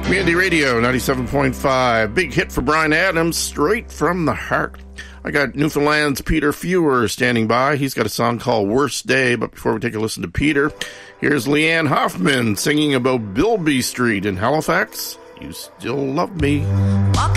Community Radio 97.5. Big hit for Bryan Adams, Straight from the Heart. I got Newfoundland's Peter Fewer standing by. He's got a song called Worst Day. But before we take a listen to Peter, here's Leanne Hoffman singing about Bilby Street in Halifax. You Still Love Me. Walk